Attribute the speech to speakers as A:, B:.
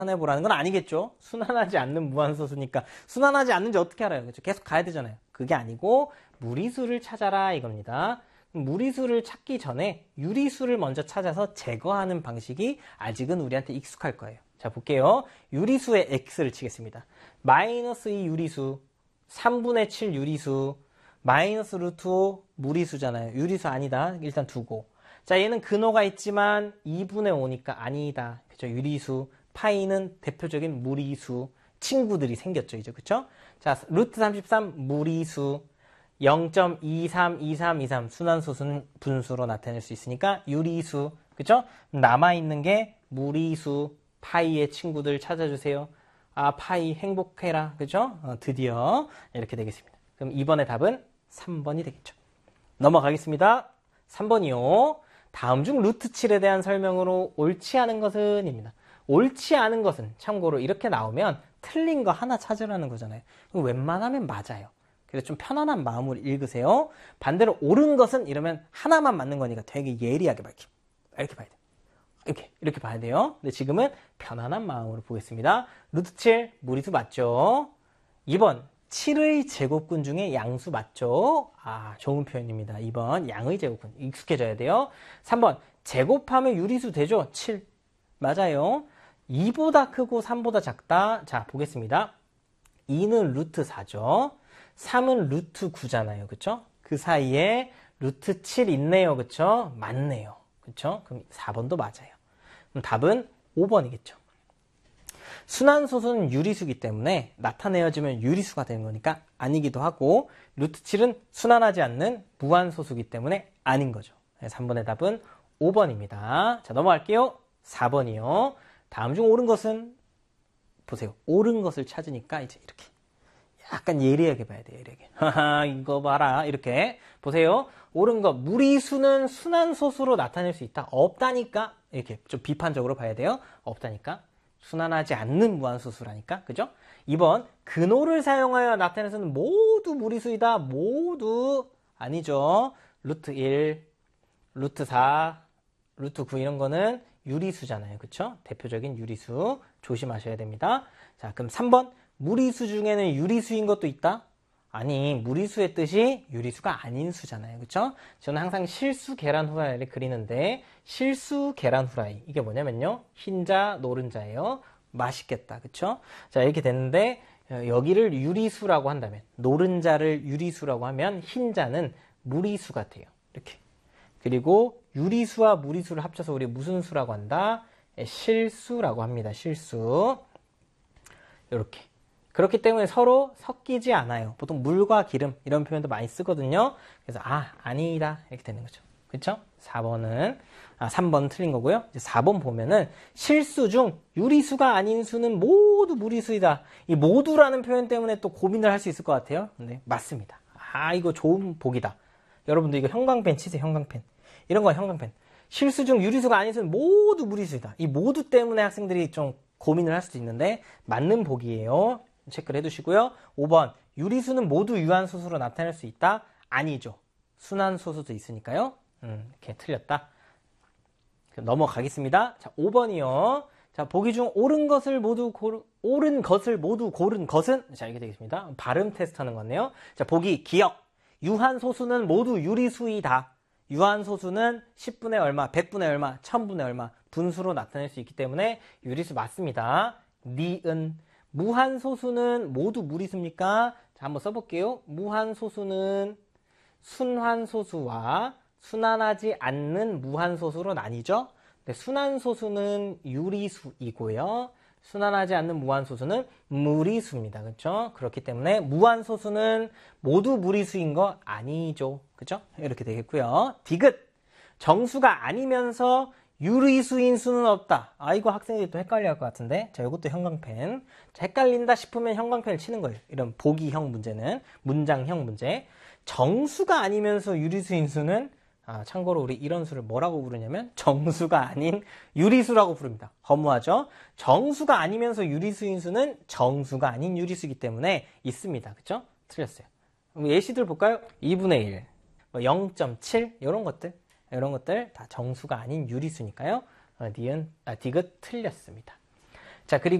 A: 해보라는 건 아니겠죠. 순환하지 않는 무한소수니까 순환하지 않는지 어떻게 알아요? 그렇죠? 계속 가야 되잖아요. 그게 아니고 무리수를 찾아라 이겁니다. 무리수를 찾기 전에 유리수를 먼저 찾아서 제거하는 방식이 아직은 우리한테 익숙할 거예요. 자, 볼게요. 유리수의 x를 치겠습니다. 마이너스 2 유리수, 3분의 7 유리수, 마이너스 루트 5 무리수잖아요. 유리수 아니다. 일단 두고. 자, 얘는 근호가 있지만 2분의 5니까 아니다. 그죠? 유리수. 파이는 대표적인 무리수. 친구들이 생겼죠, 이제. 그쵸? 자, 루트 33 무리수. 0.232323 순환소수는 분수로 나타낼 수 있으니까 유리수. 그쵸? 남아있는 게 무리수. 파이의 친구들 찾아주세요. 아, 파이 행복해라. 그죠? 드디어 이렇게 되겠습니다. 그럼 이번의 답은 3번이 되겠죠. 넘어가겠습니다. 3번이요. 다음 중 루트 7에 대한 설명으로 옳지 않은 것은 입니다. 옳지 않은 것은 참고로 이렇게 나오면 틀린 거 하나 찾으라는 거잖아요. 웬만하면 맞아요. 그래서 좀 편안한 마음으로 읽으세요. 반대로 옳은 것은 이러면 하나만 맞는 거니까 되게 예리하게 이렇게 봐야 돼요. 이렇게 봐야 돼요. 근데 지금은 편안한 마음으로 보겠습니다. 루트 7 무리수 맞죠? 2번 7의 제곱근 중에 양수 맞죠? 아, 좋은 표현입니다. 2번 양의 제곱근 익숙해져야 돼요. 3번 제곱하면 유리수 되죠? 7 맞아요. 2보다 크고 3보다 작다. 자, 보겠습니다. 2는 루트 4죠. 3은 루트 9잖아요. 그쵸? 그 사이에 루트 7 있네요. 그쵸? 맞네요. 그쵸? 그럼 4번도 맞아요. 그럼 답은 5번이겠죠. 순환소수는 유리수기 때문에 나타내어지면 유리수가 되는 거니까 아니기도 하고 루트 7은 순환하지 않는 무한소수기 때문에 아닌 거죠. 3번의 답은 5번입니다. 자, 넘어갈게요. 4번이요. 다음 중 옳은 것은 보세요. 옳은 것을 찾으니까 이제 이렇게 약간 예리하게 봐야 돼요. 예리하게. 하하, 이거 봐라. 이렇게 보세요. 옳은 것. 무리수는 순환소수로 나타낼 수 있다. 없다니까. 이렇게 좀 비판적으로 봐야 돼요. 없다니까. 순환하지 않는 무한소수라니까. 그죠? 2번 근호를 사용하여 나타낼 수는 모두 무리수이다. 모두 아니죠. 루트 1, 루트 4, 루트 9 이런 거는 유리수잖아요. 그쵸? 대표적인 유리수 조심하셔야 됩니다. 자, 그럼 3번 무리수 중에는 유리수인 것도 있다? 아니, 무리수의 뜻이 유리수가 아닌 수잖아요. 그쵸? 저는 항상 실수 계란 후라이를 그리는데 실수 계란 후라이 이게 뭐냐면요. 흰자 노른자예요. 맛있겠다. 그쵸? 자, 이렇게 됐는데 여기를 유리수라고 한다면 노른자를 유리수라고 하면 흰자는 무리수가 돼요. 이렇게. 그리고 유리수와 무리수를 합쳐서 우리 무슨 수라고 한다? 실수라고 합니다. 실수. 이렇게. 그렇기 때문에 서로 섞이지 않아요. 보통 물과 기름 이런 표현도 많이 쓰거든요. 그래서 아니다 이렇게 되는 거죠. 그렇죠? 3번은 틀린 거고요. 이제 4번 보면은 실수 중 유리수가 아닌 수는 모두 무리수이다. 이 모두라는 표현 때문에 또 고민을 할 수 있을 것 같아요. 근데 맞습니다. 이거 좋은 복이다. 여러분들 이거 형광펜 치세요. 형광펜. 이런 거 형광펜. 실수 중 유리수가 아닌 수는 모두 무리수이다. 이 모두 때문에 학생들이 좀 고민을 할 수도 있는데 맞는 복이에요. 체크를 해두시고요. 5번 유리수는 모두 유한소수로 나타낼 수 있다? 아니죠. 순환소수도 있으니까요. 이렇게 틀렸다. 넘어가겠습니다. 자, 5번이요. 자, 보기 중 옳은 것을 모두 고른 것은 자, 이렇게 되겠습니다. 발음 테스트 하는 거네요. 자, 보기 기억. 유한소수는 모두 유리수이다. 유한소수는 10분의 얼마, 100분의 얼마, 1000분의 얼마 분수로 나타낼 수 있기 때문에 유리수 맞습니다. 니은 무한소수는 모두 무리수입니까? 자, 한번 써볼게요. 무한소수는 순환소수와 순환하지 않는 무한소수로 나뉘죠. 네, 순환소수는 유리수이고요. 순환하지 않는 무한소수는 무리수입니다. 그렇죠? 그렇기 때문에 무한소수는 모두 무리수인 거 아니죠. 그렇죠? 이렇게 되겠고요. 디귿 정수가 아니면서 유리수인 수는 없다. 이거 학생들이 또 헷갈려할 것 같은데. 자, 이것도 형광펜. 자, 헷갈린다 싶으면 형광펜을 치는 거예요. 이런 보기형 문제는. 문장형 문제. 정수가 아니면서 유리수인 수는 참고로 우리 이런 수를 뭐라고 부르냐면 정수가 아닌 유리수라고 부릅니다. 허무하죠? 정수가 아니면서 유리수인 수는 정수가 아닌 유리수이기 때문에 있습니다. 그쵸? 틀렸어요. 그럼 예시들 볼까요? 2분의 1, 0.7 이런 것들 다 정수가 아닌 유리수니까요. 디귿 틀렸습니다. 자, 그리고